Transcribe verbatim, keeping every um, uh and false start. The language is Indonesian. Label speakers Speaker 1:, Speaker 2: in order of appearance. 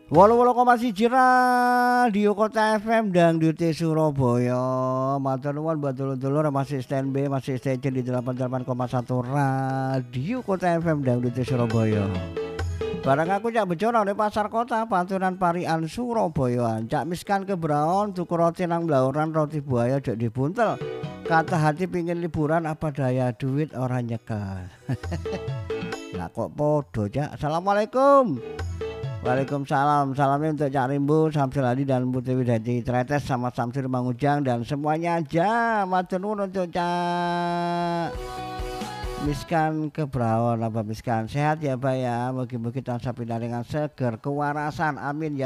Speaker 1: Wolu wolu koma siji Radio Kota F M Dangdut Surabaya. Matur nuwun buat dulur-dulur masih standby, masih stay tune di delapan puluh delapan koma satu Radio Kota F M Dangdut Surabaya. Barang aku cak bejo nang pasar kota Panturan Parian Surabaya. Cak miskan kebraon tuku roti nang blauran roti buaya jek dibuntel. Kata hati pingin liburan apa daya duit orang nyekel. Lah kok podo cak. Assalamualaikum. Waalaikumsalam. Salamnya untuk Cak Rimbu, Samsul Hadi dan Putri Widati Tretes sama Samsul Mangujang dan semuanya aja. Matur nuwun untuk Cak Miskan Kebraon apa Miskan. Sehat ya Pak ya. Mugi-mugi tansah pinaringan seger kewarasan. Amin ya